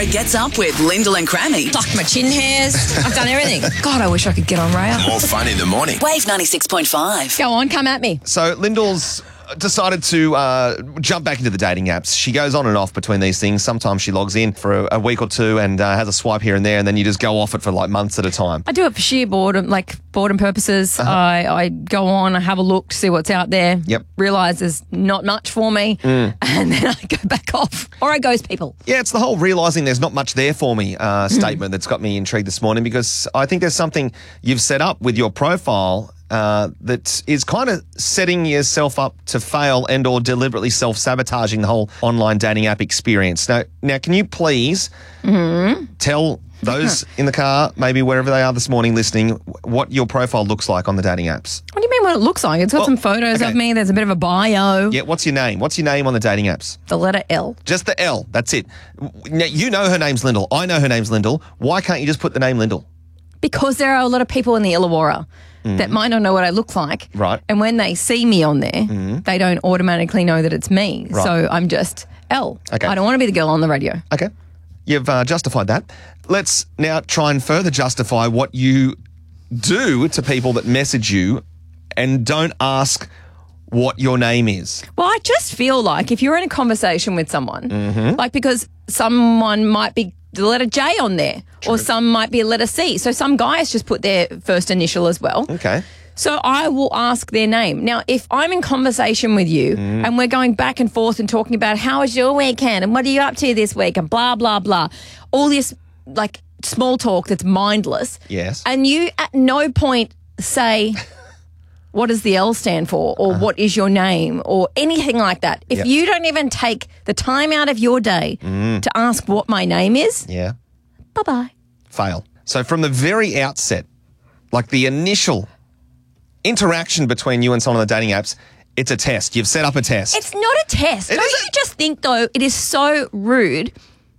Laura gets up with Lyndall and Crammy. Plucked my chin hairs. I've done everything. God, I wish I could get on Raya. More fun in the morning. Wave 96.5. Go on, come at me. So Lyndall's decided to jump back into the dating apps. She goes on and off between these things. Sometimes she logs in for a week or two and has a swipe here and there, and then you just go off it for like months at a time. I do it for sheer boredom, like boredom purposes. I go on, I have a look to see what's out there. Yep. Realise there's not much for me, and then I go back off. Or I ghost people. Yeah, it's the whole realising there's not much there for me statement that's got me intrigued this morning, because I think there's something you've set up with your profile that is kind of setting yourself up to fail and or deliberately self-sabotaging the whole online dating app experience. Now can you please tell those in the car, maybe wherever they are this morning listening, what your profile looks like on the dating apps? What do you mean what it looks like? It's got some photos of me. There's a bit of a bio. Yeah, what's your name? What's your name on the dating apps? The letter L. Just the L, that's it. Now, you know her name's Lyndall. I know her name's Lyndall. Why can't you just put the name Lyndall? Because there are a lot of people in the Illawarra that might not know what I look like. Right. And when they see me on there, they don't automatically know that it's me. Right. So I'm just L. Okay. I don't want to be the girl on the radio. Okay. You've justified that. Let's now try and further justify what you do to people that message you and don't ask what your name is. Well, I just feel like if you're in a conversation with someone, like because someone might be the letter J on there or some might be a letter C. So some guys just put their first initial as well. Okay. So I will ask their name. Now, if I'm in conversation with you and we're going back and forth and talking about how was your weekend and what are you up to this week and blah, blah, blah, all this like small talk that's mindless. Yes. And you at no point say, what does the L stand for or what is your name or anything like that. If you don't even take the time out of your day to ask what my name is, Yeah. bye-bye. Fail. So from the very outset, like the initial interaction between you and someone on the dating apps, it's a test. You've set up a test. It's not a test. Don't you just think, though, it is so rude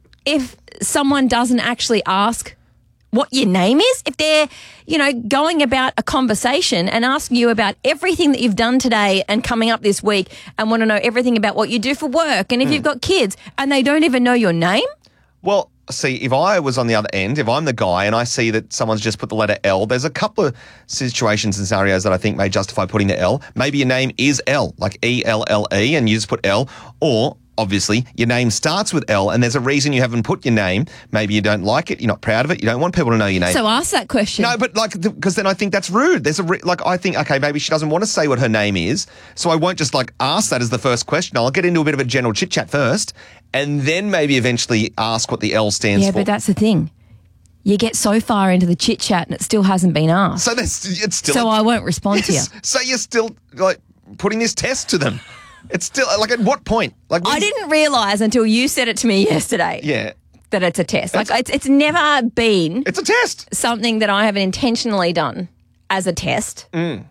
if someone doesn't actually ask what your name is? If they're, going about a conversation and asking you about everything that you've done today and coming up this week and want to know everything about what you do for work and if you've got kids and they don't even know your name? Well, see, if I was on the other end, if I'm the guy and I see that someone's just put the letter L, there's a couple of situations and scenarios that I think may justify putting the L. Maybe your name is L, like E-L-L-E, and you just put L. Or, obviously, your name starts with L and there's a reason you haven't put your name. Maybe you don't like it, you're not proud of it, you don't want people to know your name. So ask that question. No, but because then I think that's rude. There's I think, okay, maybe she doesn't want to say what her name is, so I won't just ask that as the first question. I'll get into a bit of a general chit chat first, and then maybe eventually ask what the L stands for. Yeah, but that's the thing. You get so far into the chit chat and it still hasn't been asked. So it's still. So I won't respond to you. So you're still putting this test to them. It's still at what point? I didn't realise until you said it to me yesterday. Yeah. That it's a test. It's never been. It's a test. Something that I haven't intentionally done as a test.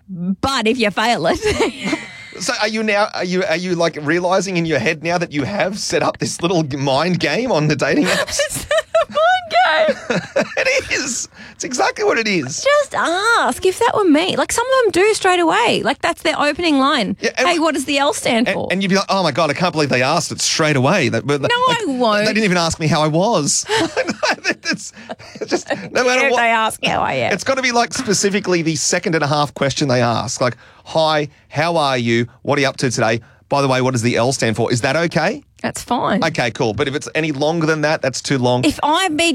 But if you fail it. So are you realising in your head now that you have set up this little mind game on the dating apps? It's a mind game. It is. It's exactly what it is. Just ask if that were me. Some of them do straight away. That's their opening line. Yeah, hey, what does the L stand for? And you'd be like, oh my God, I can't believe they asked it straight away. No, I won't. They didn't even ask me how I was. It's just, no matter if what. they ask how I am. It's got to be specifically the second and a half question they ask. Hi, how are you? What are you up to today? By the way, what does the L stand for? Is that okay? That's fine. Okay, cool. But if it's any longer than that, that's too long. If I'm